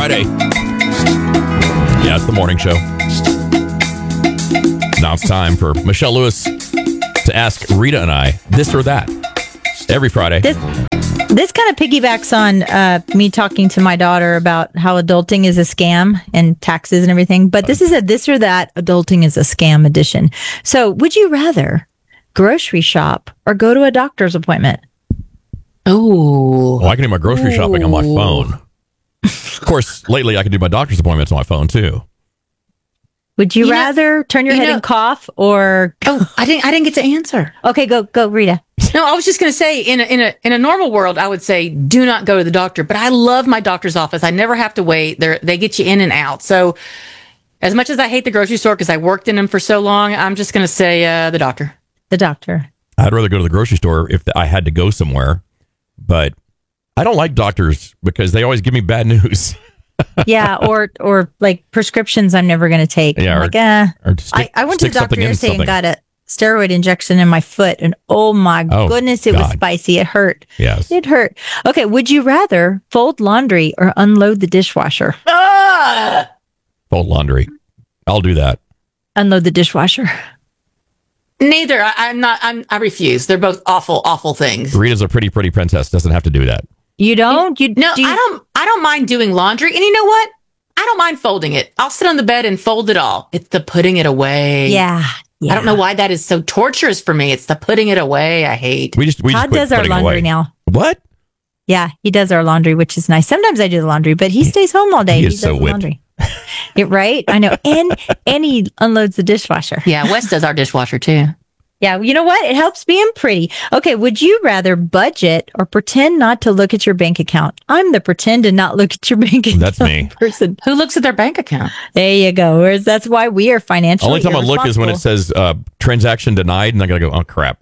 Friday. Yeah, it's the morning show. Now it's time for Michelle Lewis to ask Rita and I this or that every Friday. This kind of piggybacks on me talking to my daughter about how adulting is a scam and taxes and everything. But this is a this or that adulting is a scam edition. So would you rather grocery shop or go to a doctor's appointment? Oh, I can do my grocery shopping on my phone. Of course, lately I can do my doctor's appointments on my phone too. Would you rather turn your head and cough or? Oh, I didn't get to answer. Okay, go, Rita. No, I was just going to say in a normal world, I would say do not go to the doctor. But I love my doctor's office. I never have to wait. They get you in and out. So as much as I hate the grocery store because I worked in them for so long, I'm just going to say the doctor. The doctor. I'd rather go to the grocery store if I had to go somewhere, but I don't like doctors because they always give me bad news. Yeah, or like prescriptions I'm never going to take. Yeah, I went to the doctor yesterday and got a steroid injection in my foot, and oh my goodness, it was spicy. It hurt. Yes. It hurt. Okay, would you rather fold laundry or unload the dishwasher? Fold laundry. I'll do that. Unload the dishwasher. Neither. I refuse. They're both awful things. Rita's a pretty princess. Doesn't have to do that. You don't? I don't mind doing laundry. And you know what? I don't mind folding it. I'll sit on the bed and fold it all. It's the putting it away. Yeah. I don't know why that is so torturous for me. It's the putting it away. I hate. We Todd does our laundry now. What? Yeah, he does our laundry, which is nice. Sometimes I do the laundry, but he stays home all day. He does so the whipped. laundry. Right? I know. And he unloads the dishwasher. Yeah, Wes does our dishwasher too. Yeah, you know what? It helps being pretty. Okay, would you rather budget or pretend not to look at your bank account? I'm the pretend to not look at your bank account. That's me. Person. Who looks at their bank account? There you go. That's why we are financially Only time I look is when it says transaction denied, and I gotta go, oh crap.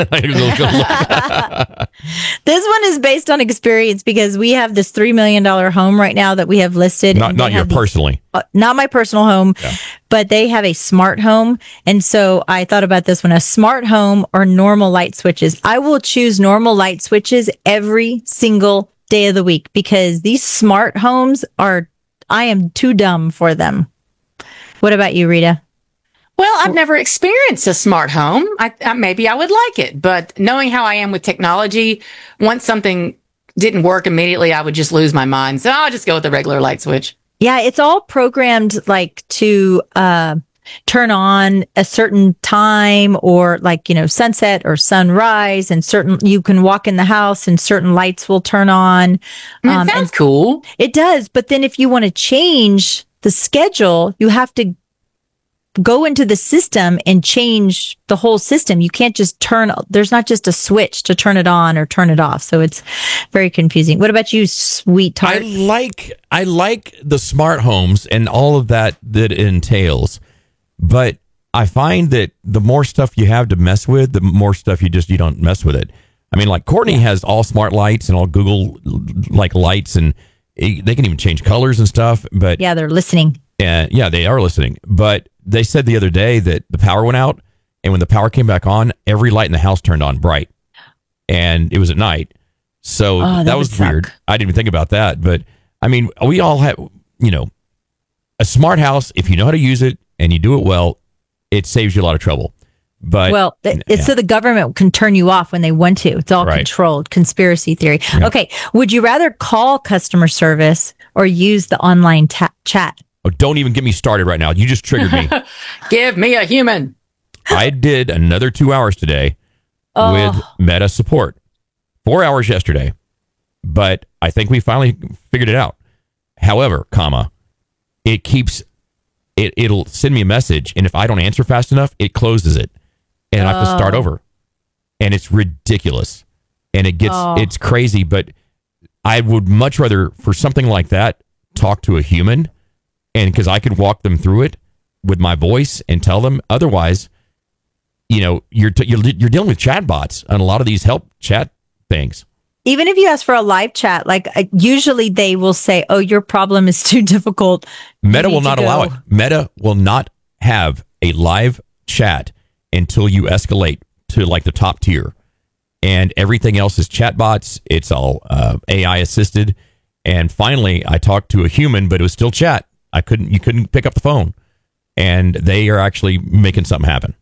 This one is based on experience because we have this $3 million home right now that we have listed. Not your personally. Not my personal home, but they have a smart home. And so I thought about this one, a smart home or normal light switches. I will choose normal light switches every single day of the week because these smart homes I am too dumb for them. What about you, Rita? Well, I've never experienced a smart home. Maybe I would like it, but knowing how I am with technology, once something didn't work immediately, I would just lose my mind. So I'll just go with the regular light switch. Yeah, it's all programmed like to turn on a certain time or like, sunset or sunrise, and you can walk in the house and certain lights will turn on. It sounds cool. It does. But then if you want to change the schedule, you have to go into the system and change the whole system. You can't just there's not just a switch to turn it on or turn it off. So it's very confusing. What about you, sweetheart? I like the smart homes and all of that it entails, but I find that the more stuff you have to mess with, the more stuff you don't mess with it. I mean, like Courtney has all smart lights and all Google like lights, and they can even change colors and stuff. But yeah, they're listening. Yeah, they are listening. But they said the other day that the power went out, and when the power came back on, every light in the house turned on bright, and it was at night. So that was weird. I didn't even think about that. But I mean, we all have, a smart house. If you know how to use it and you do it well, it saves you a lot of trouble. But it's so the government can turn you off when they want to. It's all controlled. Conspiracy theory. Yeah. Okay. Would you rather call customer service or use the online chat? Oh, don't even get me started right now. You just triggered me. Give me a human. I did another 2 hours today with Meta support. 4 hours yesterday. But I think we finally figured it out. However, it'll send me a message, and if I don't answer fast enough, it closes it. And I have to start over. And it's ridiculous. And it's crazy, but I would much rather, for something like that, talk to a human, and because I could walk them through it with my voice and tell them. Otherwise, you're dealing with chatbots on a lot of these help chat things. Even if you ask for a live chat, like usually they will say, "Oh, your problem is too difficult." Meta will not allow it. Meta will not have a live chat until you escalate to like the top tier, and everything else is chatbots. It's all AI assisted. And finally, I talked to a human, but it was still chat. You couldn't pick up the phone, and they are actually making something happen.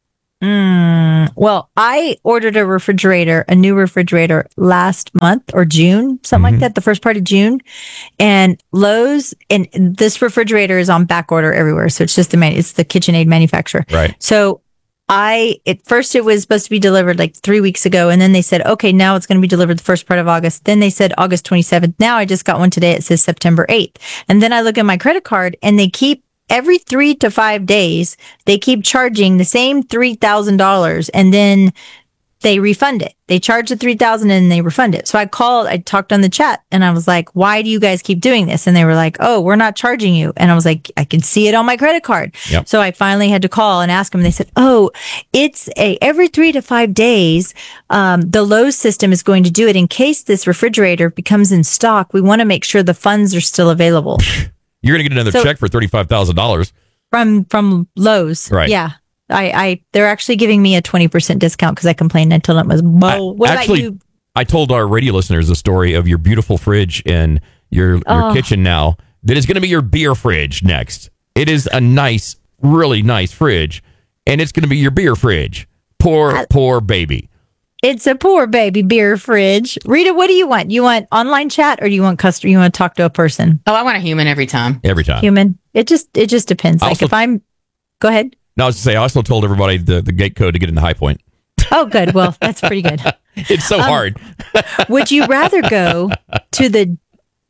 Well, I ordered a new refrigerator last month or June, something like that, the first part of June. And Lowe's, and this refrigerator is on back order everywhere. So it's just it's the KitchenAid manufacturer. Right. So at first it was supposed to be delivered like 3 weeks ago. And then they said, okay, now it's going to be delivered the first part of August. Then they said August 27th. Now I just got one today. It says September 8th. And then I look at my credit card and they keep every 3 to 5 days, they keep charging the same $3,000 and then they refund it. They charge the $3,000 and they refund it. So I talked on the chat and I was like, why do you guys keep doing this? And they were like, oh, we're not charging you. And I was like, I can see it on my credit card. Yep. So I finally had to call and ask them. They said, oh, it's every 3 to 5 days. The Lowe's system is going to do it in case this refrigerator becomes in stock. We want to make sure the funds are still available. You're going to get another check for $35,000 from Lowe's. Right. Yeah. They're actually giving me a 20% discount because I complained and told them it was what actually, about you? I told our radio listeners the story of your beautiful fridge in your kitchen now. That is going to be your beer fridge next. It is a nice, really nice fridge, and it's going to be your beer fridge. Poor baby. It's a poor baby beer fridge. Rita, what do you want? You want online chat or do you want customer? You want to talk to a person? Oh, I want a human every time. Every time. Human. It just depends. Like go ahead. No, I was to say, I also told everybody the gate code to get into High Point. Oh, good. Well, that's pretty good. It's so hard. Would you rather go to the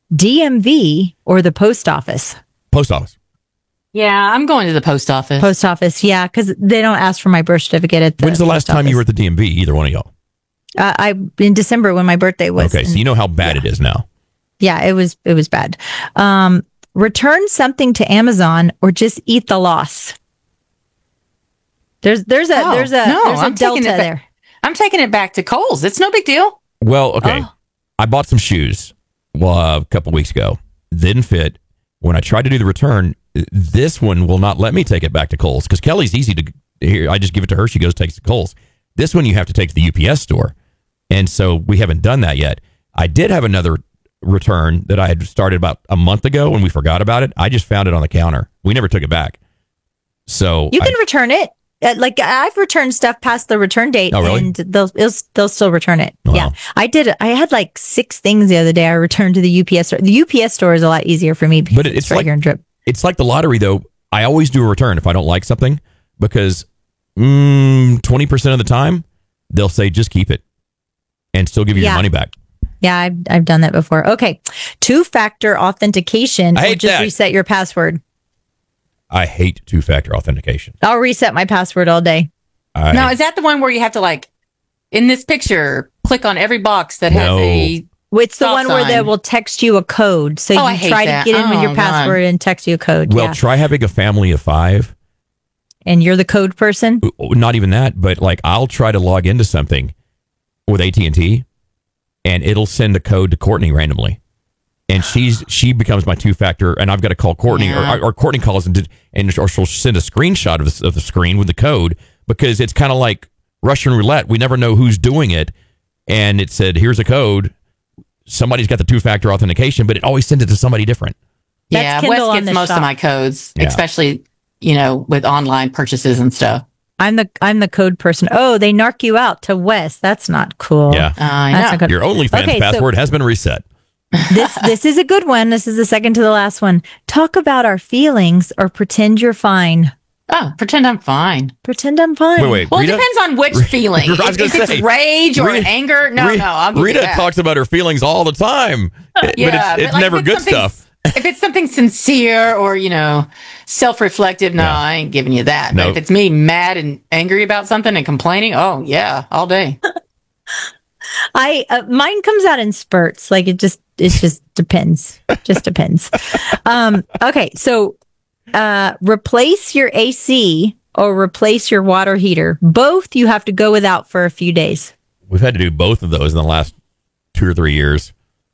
DMV or the post office? Post office. Yeah, I'm going to the post office. Post office, yeah, because they don't ask for my birth certificate at the When's the last time office. you were at the DMV, either one of y'all? In December when my birthday was. Okay, so you know how bad it is now. Yeah, it was bad. Return something to Amazon or just eat the loss. There's a delta there. I'm taking it back to Kohl's. It's no big deal. Well, okay. I bought some shoes a couple weeks ago. Didn't fit. When I tried to do the return, this one will not let me take it back to Kohl's because Kelly's easy to here. I just give it to her. She goes, takes it to Kohl's. This one you have to take to the UPS store. And so we haven't done that yet. I did have another return that I had started about a month ago and we forgot about it. I just found it on the counter. We never took it back. So you can return it. Like I've returned stuff past the return date, and they'll still return it. Wow. Yeah, I did. I had like 6 things the other day. I returned to the UPS store. The UPS store is a lot easier for me, because it's right like here in Drip. It's like the lottery, though. I always do a return if I don't like something because 20% of the time they'll say just keep it and still give you your money back. Yeah, I've done that before. Okay, 2-factor authentication or just reset your password. I hate 2-factor authentication. I'll reset my password all day. Now, is that the one where you have to, like, in this picture, click on every box that has a... It's the one where they will text you a code. So you try to get in with your password and text you a code. Well, try having a family of 5. And you're the code person? Not even that, but like I'll try to log into something with AT&T and it'll send a code to Courtney randomly. And she becomes my 2-factor, and I've got to call Courtney, or Courtney calls or she'll send a screenshot of the screen with the code, because it's kind of like Russian roulette. We never know who's doing it, and it said, "Here's a code." Somebody's got the 2-factor authentication, but it always sends it to somebody different. Yeah, Wes gets most of my codes, especially with online purchases and stuff. I'm the code person. Oh, they narc you out to Wes. That's not cool. Yeah, I know. That's not good. Your OnlyFans password has been reset. This is a good one. This is the second to the last one. Talk about our feelings or pretend you're fine. Oh, pretend I'm fine. Pretend I'm fine. Wait, well, Rita? it depends on which feeling. If it's rage or anger, no, I'll give Rita you that. talks about her feelings all the time, but it's like, never good stuff. If it's something sincere or, self-reflective, no, I ain't giving you that. No. But if it's me mad and angry about something and complaining, oh, yeah, all day. Mine comes out in spurts. Like it just depends. Just depends. Okay. So, replace your AC or replace your water heater. Both you have to go without for a few days. We've had to do both of those in the last 2 or 3 years.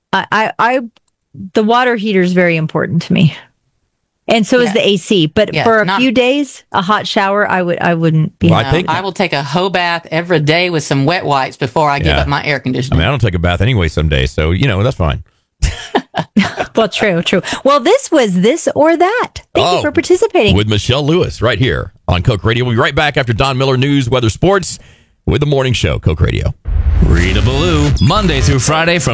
The water heater is very important to me. And so is the AC, but for a few days, a hot shower, I wouldn't be. Well, I will take a hoe bath every day with some wet wipes before I give up my air conditioning. I don't take a bath anyway some days, so that's fine. Well, true. Well, this was this or that. Thank you for participating. With Michelle Lewis right here on Coke Radio. We'll be right back after Don Miller News, Weather, Sports with the Morning Show, Coke Radio. Rita Ballou, Monday through Friday from